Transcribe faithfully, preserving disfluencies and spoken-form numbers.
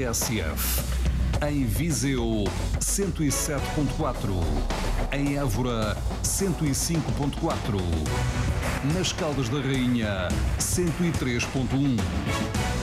S F. Em Viseu, cento e sete ponto quatro. Em Évora, cento e cinco ponto quatro. Nas Caldas da Rainha, cento e três ponto um.